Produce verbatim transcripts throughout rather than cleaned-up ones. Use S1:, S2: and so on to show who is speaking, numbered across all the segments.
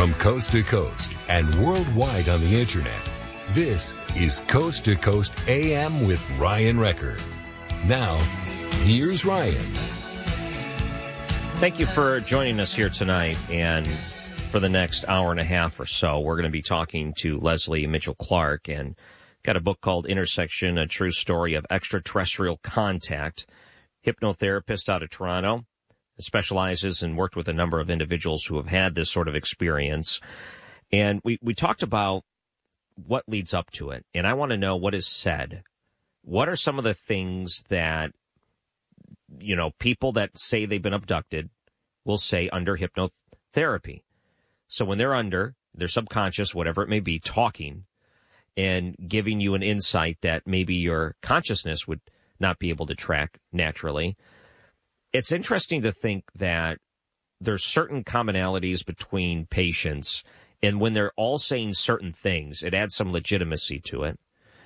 S1: From coast to coast and worldwide on the internet, this is Coast to Coast A M with Ryan Recker. Now, here's Ryan.
S2: Thank you for joining us here tonight. And for the next hour and a half or so, we're going to be talking to Leslie Mitchell Clark, and got a book called Intersection, A True Story of Extraterrestrial Contact. Hypnotherapist out of Toronto, specializes and worked with a number of individuals who have had this sort of experience. And we, we talked about what leads up to it. And I want to know what is said. What are some of the things that, you know, people that say they've been abducted will say under hypnotherapy? So when they're under, their subconscious, whatever it may be, talking and giving you an insight that maybe your consciousness would not be able to track naturally. It's interesting to think that there's certain commonalities between patients, and when they're all saying certain things, it adds some legitimacy to it.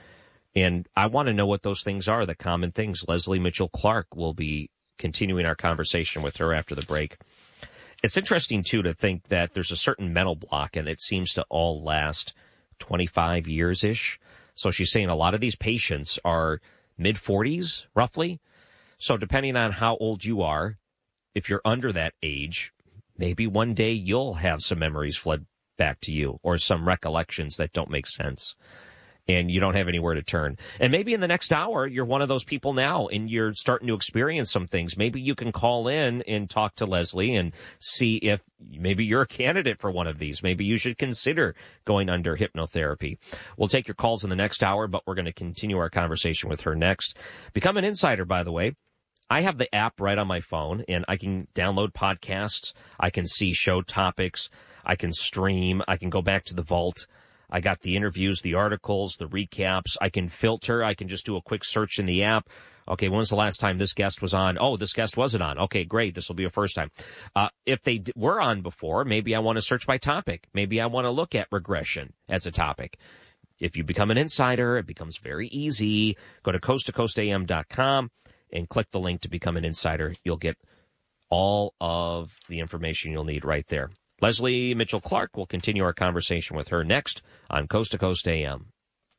S2: And I want to know what those things are, the common things. Leslie Mitchell Clark will be continuing our conversation with her after the break. It's interesting, too, to think that there's a certain mental block, and it seems to all last twenty-five years-ish. So she's saying a lot of these patients are mid-forties, roughly. So depending on how old you are, if you're under that age, maybe one day you'll have some memories flood back to you or some recollections that don't make sense and you don't have anywhere to turn. And maybe in the next hour, you're one of those people now and you're starting to experience some things. Maybe you can call in and talk to Leslie and see if maybe you're a candidate for one of these. Maybe you should consider going under hypnotherapy. We'll take your calls in the next hour, but we're going to continue our conversation with her next. Become an insider, by the way. I have the app right on my phone, and I can download podcasts. I can see show topics. I can stream. I can go back to the vault. I got the interviews, the articles, the recaps. I can filter. I can just do a quick search in the app. Okay, when was the last time this guest was on? Oh, this guest wasn't on. Okay, great. This will be a first time. Uh, if they d- were on before, maybe I want to search by topic. Maybe I want to look at regression as a topic. If you become an insider, it becomes very easy. Go to coast to coast a m dot com. and click the link to become an insider. You'll get all of the information you'll need right there. Leslie Mitchell Clark will continue our conversation with her next on Coast to Coast A M.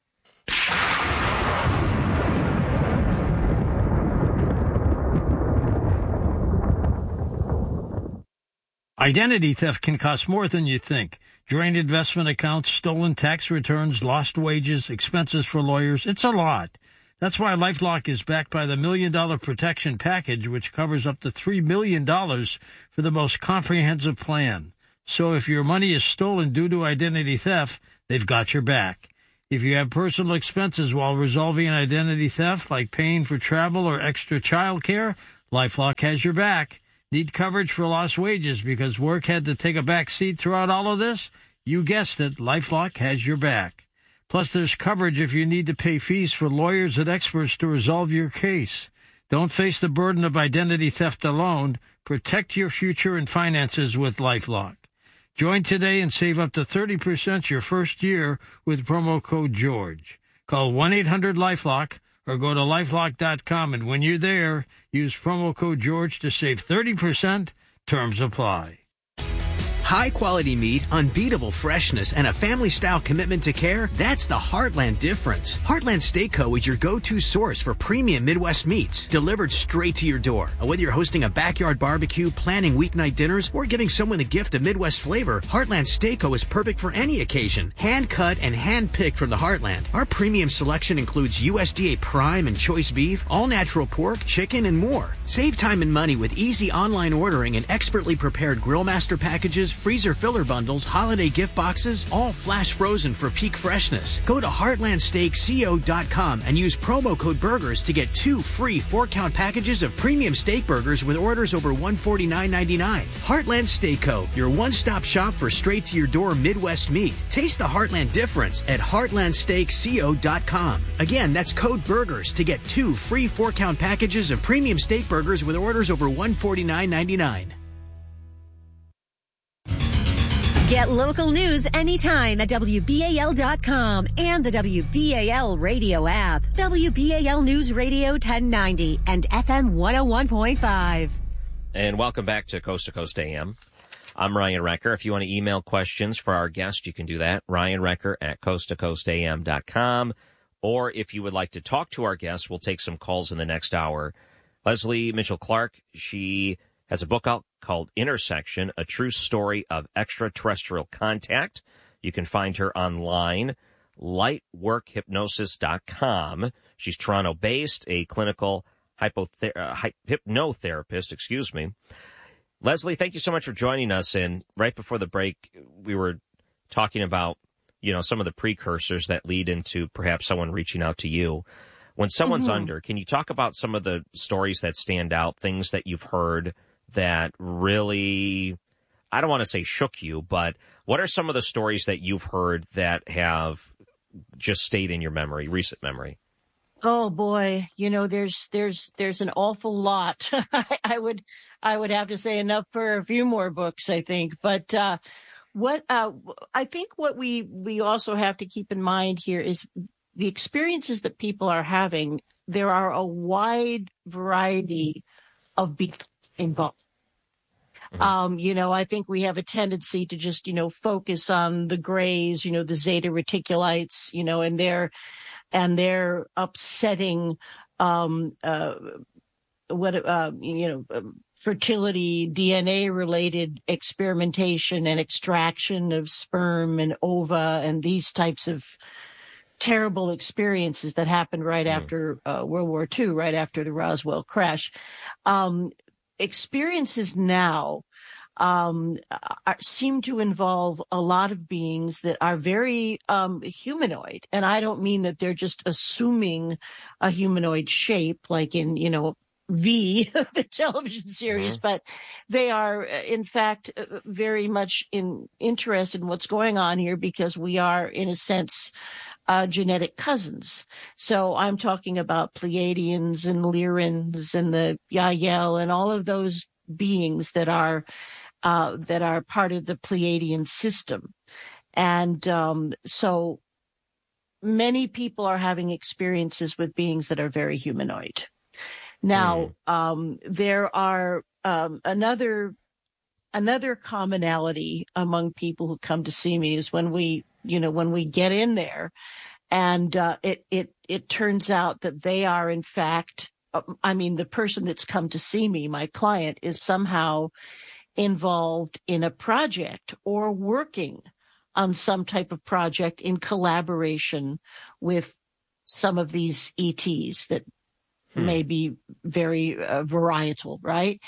S3: Identity theft can cost more than you think. Drained investment accounts, stolen tax returns, lost wages, expenses for lawyers. It's a lot. That's why LifeLock is backed by the Million Dollar Protection Package, which covers up to three million dollars for the most comprehensive plan. So if your money is stolen due to identity theft, they've got your back. If you have personal expenses while resolving an identity theft, like paying for travel or extra child care, LifeLock has your back. Need coverage for lost wages because work had to take a back seat throughout all of this? You guessed it, LifeLock has your back. Plus, there's coverage if you need to pay fees for lawyers and experts to resolve your case. Don't face the burden of identity theft alone. Protect your future and finances with LifeLock. Join today and save up to thirty percent your first year with promo code George. Call one eight hundred LifeLock or go to lifelock dot com, and when you're there, use promo code George to save thirty percent. Terms apply.
S4: High-quality meat, unbeatable freshness, and a family-style commitment to care, that's the Heartland difference. Heartland Steak Co. is your go-to source for premium Midwest meats, delivered straight to your door. And whether you're hosting a backyard barbecue, planning weeknight dinners, or giving someone a gift of Midwest flavor, Heartland Steak Co. is perfect for any occasion. Hand-cut and hand-picked from the Heartland. Our premium selection includes U S D A prime and choice beef, all-natural pork, chicken, and more. Save time and money with easy online ordering and expertly prepared grill master packages, freezer filler bundles, holiday gift boxes, all flash frozen for peak freshness. Go to heartland steak co dot com and use promo code BURGERS to get two free four-count packages of premium steak burgers with orders over one hundred forty-nine ninety-nine. Heartland Steak Co., your one-stop shop for straight-to-your-door Midwest meat. Taste the Heartland difference at heartland steak co dot com. Again, that's code BURGERS to get two free four-count packages of premium steak burgers with orders over one hundred forty-nine ninety-nine.
S5: Get local news anytime at W B A L dot com and the W B A L radio app. W B A L News Radio ten ninety and F M one oh one point five.
S2: And welcome back to Coast to Coast A M. I'm Ryan Recker. If you want to email questions for our guest, you can do that. Ryan Recker at coast to coast a m dot com. Or if you would like to talk to our guest, we'll take some calls in the next hour. Leslie Mitchell Clark, she has a book out called Intersection, A True Story of Extraterrestrial Contact. You can find her online, lightwork hypnosis dot com. She's Toronto-based, a clinical hypother- uh, hy- hypnotherapist, excuse me. Leslie, thank you so much for joining us. And right before the break, we were talking about, you know, some of the precursors that lead into perhaps someone reaching out to you. When someone's mm-hmm. under, can you talk about some of the stories that stand out, things that you've heard that really, I don't want to say shook you, but what are some of the stories that you've heard that have just stayed in your memory, recent memory?
S6: Oh boy, you know, there's there's there's an awful lot. I would I would have to say enough for a few more books, I think. But uh, what uh, I think what we we also have to keep in mind here is the experiences that people are having. There are a wide variety of beings involved. Mm-hmm. Um, you know, I think we have a tendency to just, you know, focus on the grays, you know, the zeta reticulites, you know, and their and their upsetting, um, uh, what, uh, you know, fertility, D N A related experimentation and extraction of sperm and ova and these types of terrible experiences that happened right mm. after uh, World War Two, right after the Roswell crash. Um, experiences now um, are, seem to involve a lot of beings that are very um, humanoid. And I don't mean that they're just assuming a humanoid shape, like in, you know, V, the television series, mm-hmm. but they are, in fact, very much in interested in what's going on here because we are, in a sense, uh, genetic cousins. So I'm talking about Pleiadians and Lyrans and the Yael and all of those beings that are uh, that are part of the Pleiadian system. And um, so many people are having experiences with beings that are very humanoid. Now, mm. um, there are um, another another commonality among people who come to see me is when we, you know, when we get in there, and uh, it it it turns out that they are in fact, uh, I mean, the person that's come to see me, my client, is somehow involved in a project or working on some type of project in collaboration with some of these E Ts that Hmm. may be very uh, varietal, right?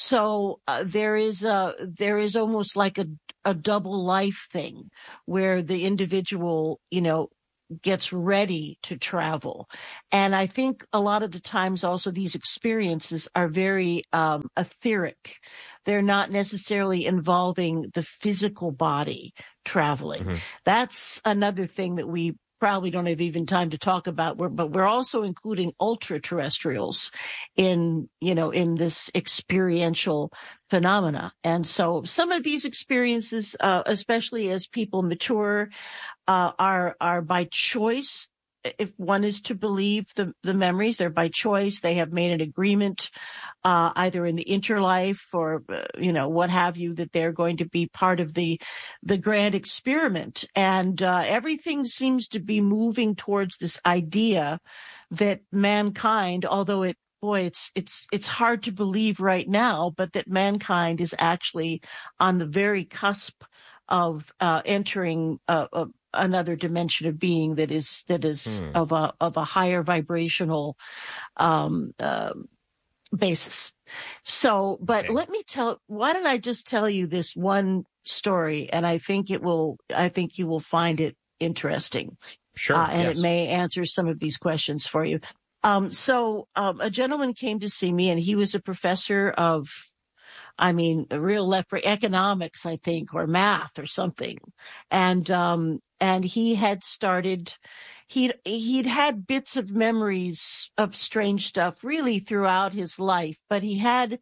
S6: So uh, there is a there is almost like a a double life thing where the individual, you know, gets ready to travel. And I think a lot of the times also these experiences are very um, etheric. They're not necessarily involving the physical body traveling. Mm-hmm. That's another thing that we probably don't have even time to talk about, but we're also including ultra terrestrials in, you know, in this experiential phenomena. And so some of these experiences, uh, especially as people mature, uh, are, are by choice. If one is to believe the, the memories, they're by choice. They have made an agreement, uh, either in the interlife or, uh, you know, what have you, that they're going to be part of the, the grand experiment. And, uh, everything seems to be moving towards this idea that mankind, although it, boy, it's, it's, it's hard to believe right now, but that mankind is actually on the very cusp of, uh, entering, uh, a, another dimension of being that is that is hmm. of a of a higher vibrational um, uh, basis. So, but okay. let me tell. Why don't I just tell you this one story, and I think it will. I think you will find it interesting.
S2: Sure,
S6: uh, and
S2: yes.
S6: it may answer some of these questions for you. Um, so, um, a gentleman came to see me, and he was a professor of. I mean, real left for economics, I think, or math or something. And, um, and he had started, he'd, he'd had bits of memories of strange stuff really throughout his life, but he had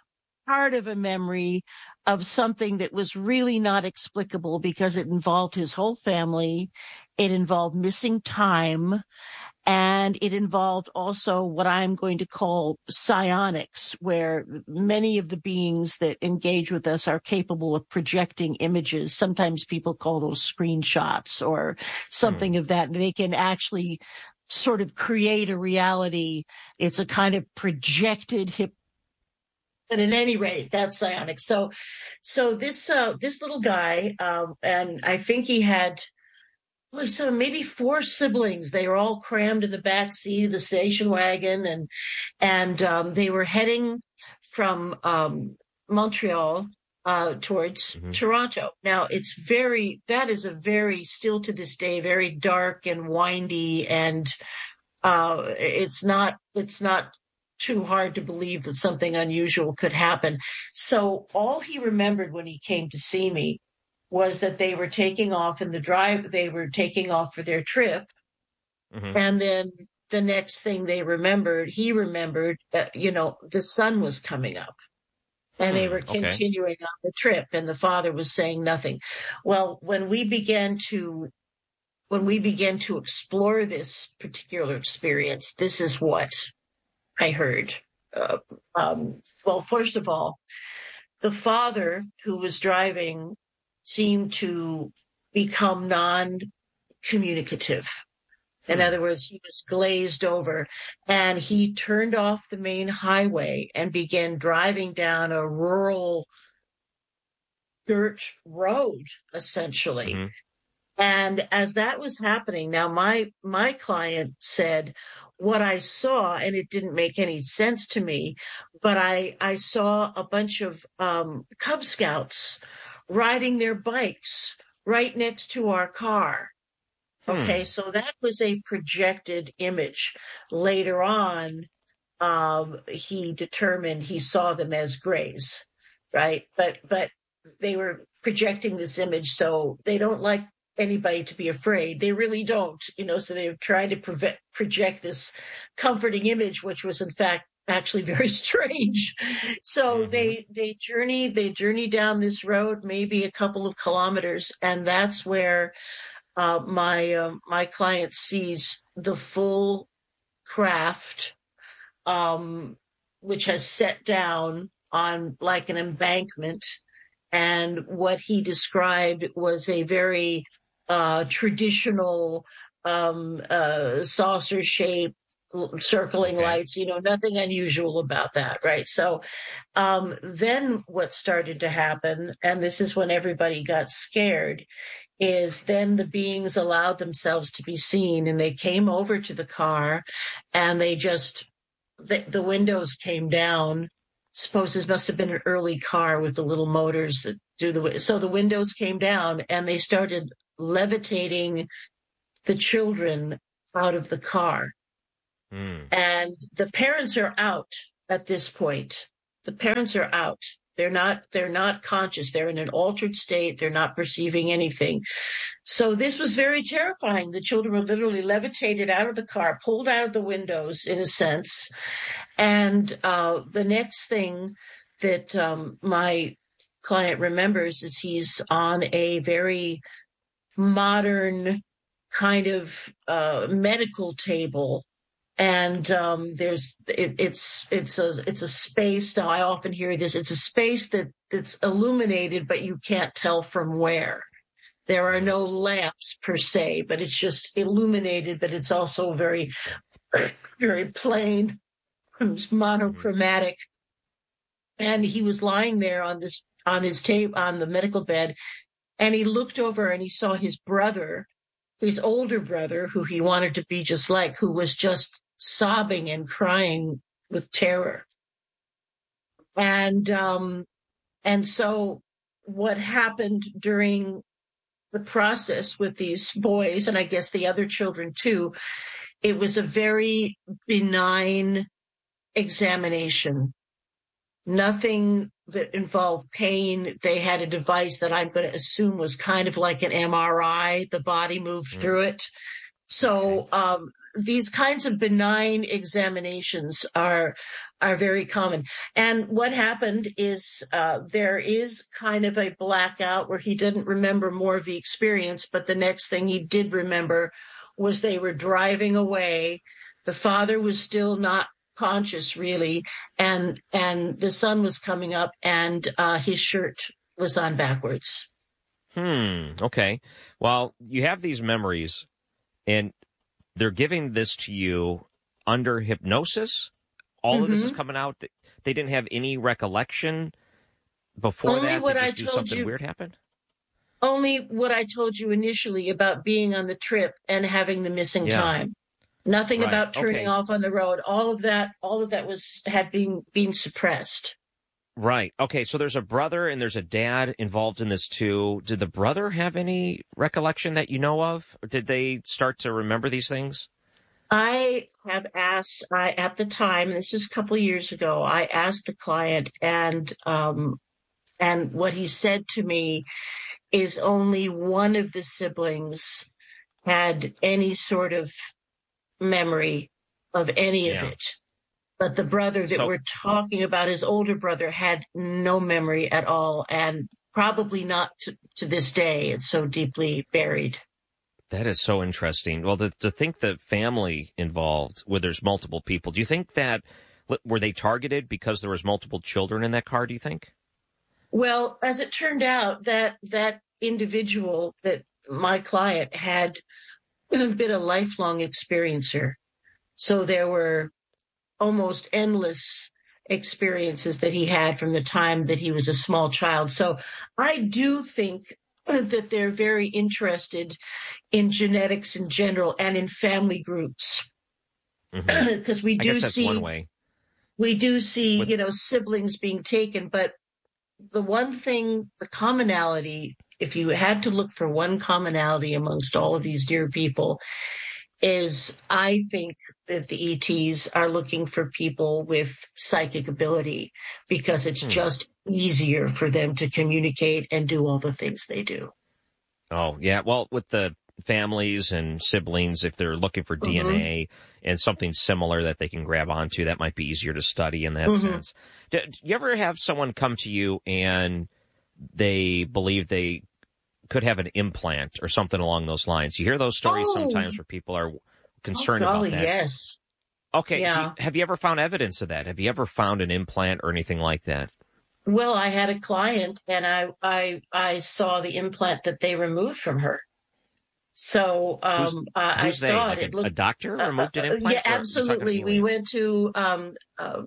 S6: part of a memory of something that was really not explicable because it involved his whole family. It involved missing time. And it involved also what I'm going to call psionics, where many of the beings that engage with us are capable of projecting images. Sometimes people call those screenshots or something hmm. of that. They can actually sort of create a reality. It's a kind of projected hip. But at any rate, that's psionics. So, so this, uh, this little guy, um, and I think he had, so maybe four siblings. They were all crammed in the back seat of the station wagon, and and um, they were heading from um, Montreal uh, towards mm-hmm. Toronto. Now, it's very that is a very still to this day very dark and windy, and uh, it's not it's not too hard to believe that something unusual could happen. So all he remembered when he came to see me was that they were taking off in the drive, they were taking off for their trip. Mm-hmm. And then the next thing they remembered, he remembered that, you know, the sun was coming up and mm, they were continuing okay. on the trip, and the father was saying nothing. Well, when we began to, when we began to explore this particular experience, this is what I heard. Uh, um, well, first of all, the father who was driving seemed to become non-communicative. In hmm. other words, he was glazed over, and he turned off the main highway and began driving down a rural dirt road, essentially. Mm-hmm. And as that was happening, now my my client said, what I saw, and it didn't make any sense to me, but I, I saw a bunch of um, Cub Scouts riding their bikes right next to our car. Okay, hmm. so that was a projected image. Later on, um, he determined he saw them as grays, right? But but they were projecting this image, so they don't like anybody to be afraid. They really don't, you know, so they're trying to prevent, project this comforting image, which was in fact actually very strange. So mm-hmm. they, they journey, they journey down this road, maybe a couple of kilometers. And that's where, uh, my, uh, my client sees the full craft, um, which has set down on like an embankment. And what he described was a very, uh, traditional, um, uh, saucer shape, circling okay. lights, you know, nothing unusual about that, right? So um, then what started to happen, and this is when everybody got scared, is then the beings allowed themselves to be seen, and they came over to the car, and they just, the, the windows came down. Suppose this must have been an early car with the little motors that do the, so the windows came down, and they started levitating the children out of the car. Mm. And the parents are out at this point. The parents are out. They're not, they're not conscious. They're in an altered state. They're not perceiving anything. So this was very terrifying. The children were literally levitated out of the car, pulled out of the windows in a sense. And, uh, the next thing that, um, my client remembers is he's on a very modern kind of, uh, medical table. And um, there's it, it's it's a it's a space. Now I often hear this. It's a space that that's illuminated, but you can't tell from where. There are no lamps per se, but it's just illuminated. But it's also very very plain, it's monochromatic. And he was lying there on this on his table on the medical bed, and he looked over and he saw his brother, his older brother, who he wanted to be just like, who was just sobbing and crying with terror. And, um, and so what happened during the process with these boys, and I guess the other children too, it was a very benign examination. Nothing that involved pain. They had a device that I'm going to assume was kind of like an M R I. The body moved mm. through it. So, um, these kinds of benign examinations are, are very common. And what happened is, uh, there is kind of a blackout where he didn't remember more of the experience, but the next thing he did remember was they were driving away. The father was still not conscious, really, and and the son was coming up, and uh, his shirt was on backwards.
S2: Hmm. Okay. Well, you have these memories, and they're giving this to you under hypnosis. All mm-hmm. of this is coming out. They didn't have any recollection before
S6: Only
S2: that.
S6: What
S2: they
S6: I
S2: just knew
S6: told
S2: something
S6: you,
S2: weird happened.
S6: Only what I told you initially about being on the trip and having the missing
S2: yeah.
S6: time. Nothing
S2: right.
S6: about turning
S2: okay.
S6: off on the road. All of that, all of that was had been been suppressed.
S2: Right. Okay. So there's a brother and there's a dad involved in this too. Did the brother have any recollection that you know of? Or did they start to remember these things?
S6: I have asked, I, at the time, this is a couple of years ago, I asked the client, and um, and what he said to me is only one of the siblings had any sort of memory of any
S2: yeah.
S6: of it. But the brother that
S2: so,
S6: we're talking about, his older brother, had no memory at all, and probably not to, to this day. It's so deeply buried.
S2: That is so interesting. Well, to, to think the family involved, where there's multiple people, do you think that, were they targeted because there was multiple children in that car, do you think?
S6: Well, as it turned out, that that individual, that my client, had been a lifelong experiencer. So there were almost endless experiences that he had from the time that he was a small child. So I do think that they're very interested in genetics in general and in family groups. Because mm-hmm. we do
S2: I guess that's
S6: see,
S2: one way.
S6: we do see,
S2: With-
S6: you know, siblings being taken. But the one thing, the commonality, if you had to look for one commonality amongst all of these dear people, is I think that the E Ts are looking for people with psychic ability, because it's hmm. just easier for them to communicate and do all the things they do.
S2: Oh, yeah. Well, with the families and siblings, if they're looking for mm-hmm. D N A and something similar that they can grab onto, that might be easier to study in that mm-hmm. sense. Do, do you ever have someone come to you and they believe they could have an implant or something along those lines? You hear those stories oh. sometimes where people are concerned
S6: oh, golly,
S2: about that.
S6: Yes.
S2: Okay.
S6: Yeah.
S2: Do you, have you ever found evidence of that? Have you ever found an implant or anything like that?
S6: Well, I had a client, and I I I saw the implant that they removed from her. So um,
S2: who's,
S6: I,
S2: who's
S6: I saw
S2: like
S6: it. It
S2: a,
S6: looked,
S2: a doctor removed an implant?
S6: Uh, yeah, absolutely. We went to. Um, uh,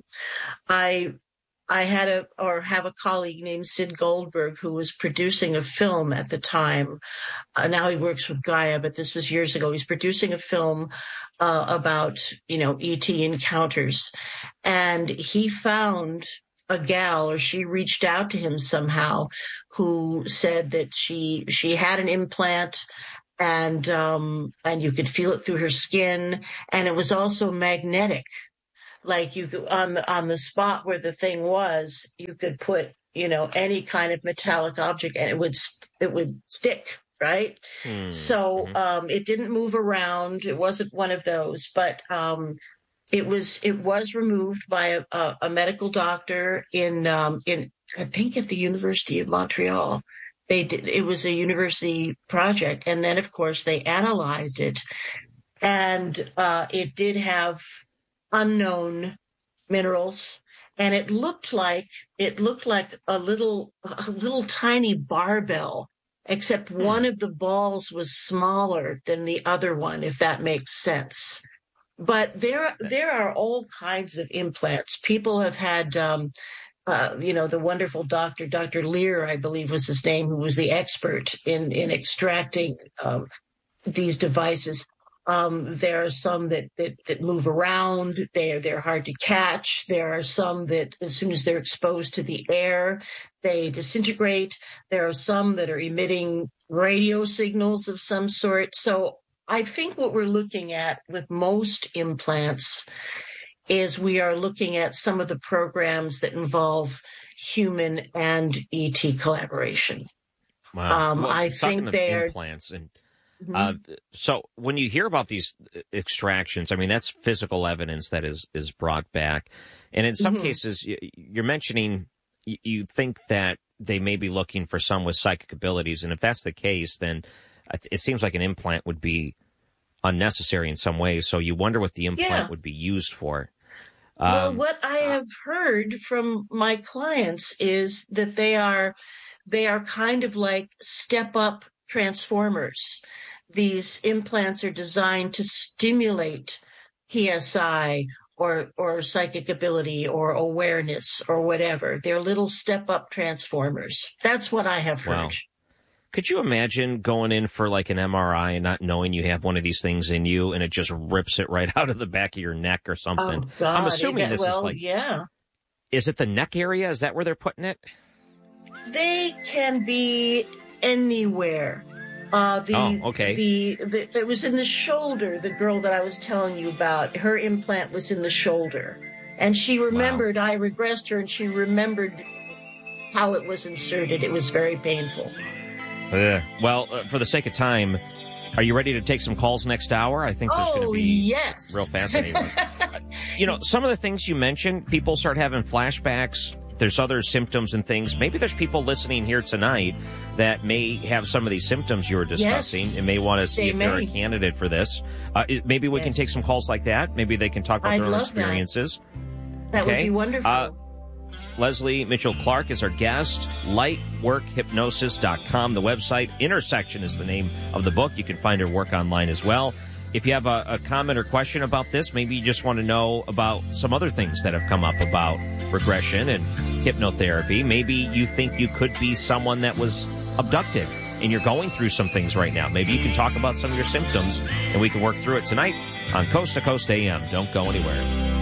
S6: I. I had a or have a colleague named Sid Goldberg who was producing a film at the time. Uh, now he works with Gaia, but this was years ago. He's producing a film uh, about, you know, E T encounters. And he found a gal, or she reached out to him somehow, who said that she she had an implant, and um, and you could feel it through her skin, and it was also magnetic. Like you could, on the on the spot where the thing was, you could put, you know, any kind of metallic object, and it would it would stick, right? Mm-hmm. So um, it didn't move around. It wasn't one of those, but um, it was it was removed by a, a, a medical doctor in um, in I think at the University of Montreal. They did, it was a university project, and then of course they analyzed it, and uh, it did have unknown minerals, and it looked like it looked like a little a little tiny barbell, except hmm. one of the balls was smaller than the other one, if that makes sense. But there there are all kinds of implants. People have had um uh, you know, the wonderful doctor, Doctor Lear, I believe was his name, who was the expert in in extracting um, these devices. Um, there are some that, that, that move around. They're, they're hard to catch. There are some that as soon as they're exposed to the air, they disintegrate. There are some that are emitting radio signals of some sort. So I think what we're looking at with most implants is we are looking at some of the programs that involve human and E T collaboration.
S2: Wow.
S6: Um,
S2: well,
S6: I think they're
S2: implants and Uh, so when you hear about these extractions, I mean, that's physical evidence that is, is brought back. And in some mm-hmm. cases, you're mentioning you think that they may be looking for some with psychic abilities. And if that's the case, then it seems like an implant would be unnecessary in some ways. So you wonder what the implant
S6: Yeah.
S2: would be used for.
S6: Well,
S2: Um,
S6: what I have heard from my clients is that they are they are kind of like step-up transformers. These implants are designed to stimulate P S I or or psychic ability or awareness or whatever. They're little step-up transformers. That's what I have heard.
S2: Wow. Could you imagine going in for like an M R I and not knowing you have one of these things in you and it just rips it right out of the back of your neck or something?
S6: Oh, God.
S2: I'm assuming
S6: That-
S2: this
S6: well,
S2: is like,
S6: yeah.
S2: is it the neck area? Is that where they're putting it?
S6: They can be anywhere. Uh, the,
S2: Oh, okay.
S6: The, the it was in the shoulder. The girl that I was telling you about, her implant was in the shoulder, and she remembered. I regressed her, and she remembered how it was inserted. It was very painful.
S2: Ugh. Well, uh, for the sake of time, are you ready to take some calls next hour? I think there's going to
S6: Oh,
S2: be
S6: yes.
S2: real fascinating ones. You know, some of the things you mentioned, people start having flashbacks. There's other symptoms and things. Maybe there's people listening here tonight that may have some of these symptoms you were discussing
S6: Yes,
S2: and may want to see
S6: they
S2: if they're a
S6: may.
S2: candidate for this. Uh, it- maybe we can
S6: Yes.
S2: take some calls like that. Maybe they can talk about
S6: I'd
S2: their own
S6: love that.
S2: experiences.
S6: That would
S2: Okay.
S6: be wonderful.
S2: Uh, Leslie Mitchell Clark is our guest. light work hypnosis dot com, the website. Intersection is the name of the book. You can find her work online as well. If you have a, a comment or question about this, maybe you just want to know about some other things that have come up about regression and hypnotherapy. Maybe you think you could be someone that was abducted and you're going through some things right now. Maybe you can talk about some of your symptoms and we can work through it tonight on Coast to Coast A M. Don't go anywhere.